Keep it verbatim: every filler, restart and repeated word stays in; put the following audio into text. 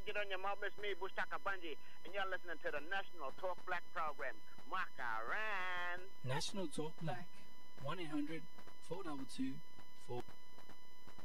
put it on your mouth. It's me, Bushtaka Banji, and you're listening to the National Talk Black program. Makaran. National Talk Black. one eight hundred four two two four